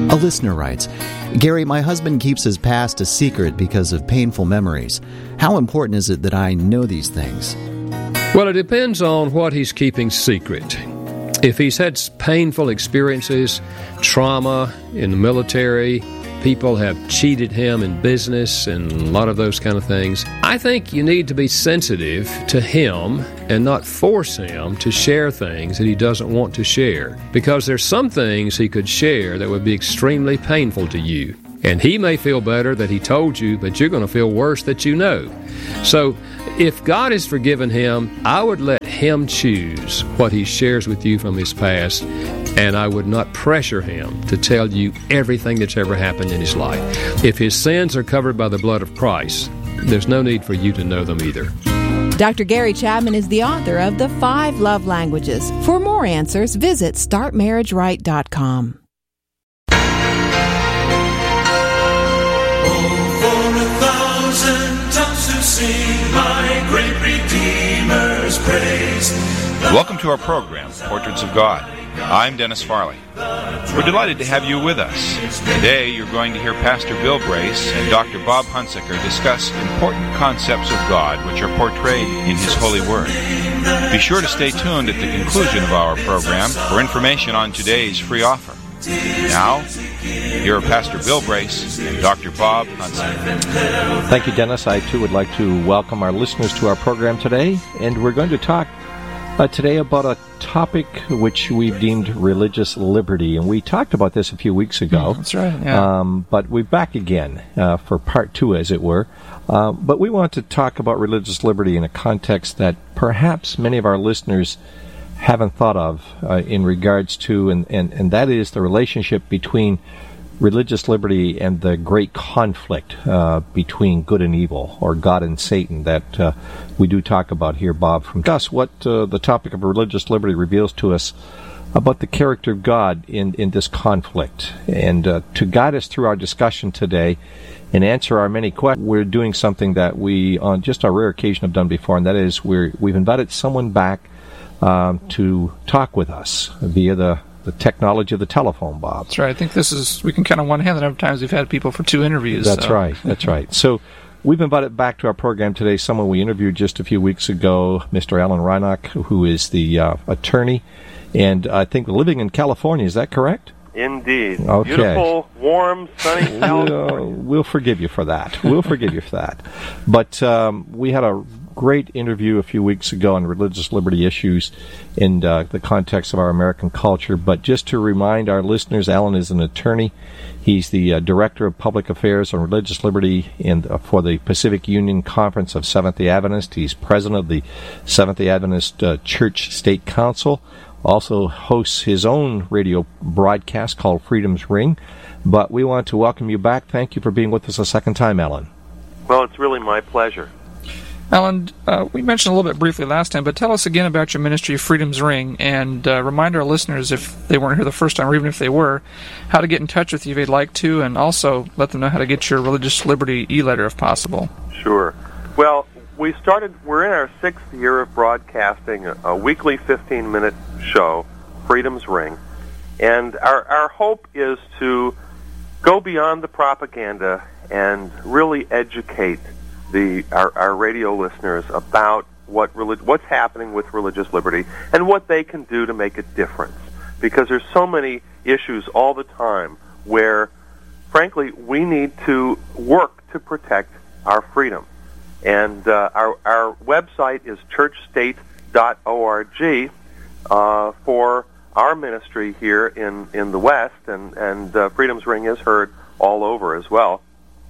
A listener writes, Gary, my husband keeps his past a secret because of painful memories. How important is it that I know these things? Well, it depends on what he's keeping secret. If he's had painful experiences, trauma in the military, people have cheated him in business and a lot of those kind of things, I think you need to be sensitive to him and not force him to share things that he doesn't want to share. Because there's some things he could share that would be extremely painful to you. And he may feel better that he told you, but you're going to feel worse that you know. So if God has forgiven him, I would let him choose what he shares with you from his past, and I would not pressure him to tell you everything that's ever happened in his life. If his sins are covered by the blood of Christ, there's no need for you to know them either. Dr. Gary Chapman is the author of The 5 Love Languages. For more answers, visit StartMarriageRight.com. Sing my great Redeemer's praise. Welcome to our program, Portraits of God. I'm Dennis Farley. We're delighted to have you with us. Today you're going to hear Pastor Bill Brace and Dr. Bob Hunsaker discuss important concepts of God which are portrayed in His Holy Word. Be sure to stay tuned at the conclusion of our program for information on today's free offer. Now, here are Pastor Bill Brace and Dr. Bob Hunsaker. Thank you, Dennis. I, too, would like to welcome our listeners to our program today. And we're going to talk today about a topic which we've deemed religious liberty. And we talked about this a few weeks ago. That's right, yeah. But we're back again for part 2, as it were. But we want to talk about religious liberty in a context that perhaps many of our listeners haven't thought of in regards to, and that is the relationship between religious liberty and the great conflict between good and evil, or God and Satan, that we do talk about here, Bob. From us, what the topic of religious liberty reveals to us about the character of God in this conflict. And to guide us through our discussion today and answer our many questions, we're doing something that we, on just a rare occasion, have done before, and that is we've invited someone back to talk with us via the technology of the telephone, Bob. That's right. I think we can count on one hand the number of times we've had people for 2 interviews. That's right. That's right. So we've invited back to our program today someone we interviewed just a few weeks ago, Mr. Alan Reinach, who is the attorney, and I think living in California. Is that correct? Indeed. Okay. Beautiful, warm, sunny California. We'll forgive you for that. We'll forgive you for that. But we had a great interview a few weeks ago on religious liberty issues in the context of our American culture. But just to remind our listeners, Alan is an attorney. He's the Director of Public Affairs on Religious Liberty for the Pacific Union Conference of Seventh-day Adventists. He's president of the Seventh-day Adventist Church State Council. Also hosts his own radio broadcast called Freedom's Ring. But we want to welcome you back. Thank you for being with us a second time, Alan. Well, it's really my pleasure. Alan, we mentioned a little bit briefly last time, but tell us again about your ministry, Freedom's Ring, and remind our listeners, if they weren't here the first time, or even if they were, how to get in touch with you if they'd like to, and also let them know how to get your Religious Liberty e-letter if possible. Sure. Well, we're in our 6th year of broadcasting a weekly 15-minute show, Freedom's Ring, and our hope is to go beyond the propaganda and really educate our radio listeners about what's happening with religious liberty and what they can do to make a difference. Because there's so many issues all the time where, frankly, we need to work to protect our freedom. And our website is churchstate.org for our ministry here in the West, and Freedom's Ring is heard all over as well.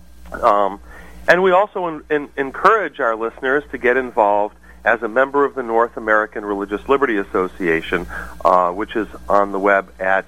And we also encourage our listeners to get involved as a member of the North American Religious Liberty Association, which is on the web at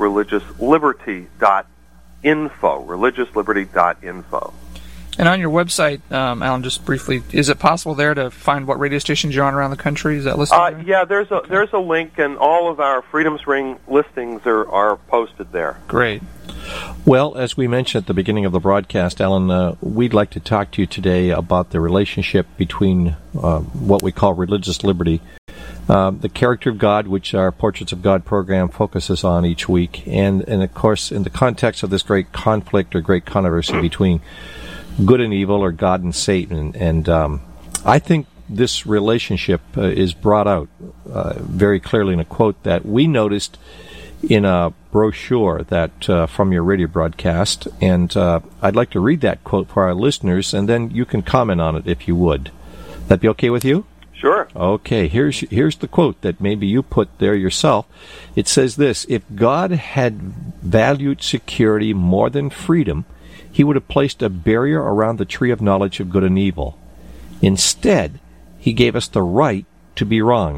religiousliberty.info, religiousliberty.info. And on your website, Alan, just briefly, is it possible there to find what radio stations you're on around the country? Is that listed there? Yeah, there's a link, and all of our Freedom's Ring listings are posted there. Great. Well, as we mentioned at the beginning of the broadcast, Alan, we'd like to talk to you today about the relationship between what we call religious liberty the character of God, which our Portraits of God program focuses on each week, and of course, in the context of this great conflict or great controversy between good and evil, or God and Satan. And I think this relationship is brought out very clearly in a quote that we noticed in a brochure that from your radio broadcast, and I'd like to read that quote for our listeners, and then you can comment on it if you would. That be okay with you? Sure. Okay, here's the quote that maybe you put there yourself. It says this: "If God had valued security more than freedom, he would have placed a barrier around the tree of knowledge of good and evil. Instead, he gave us the right to be wrong."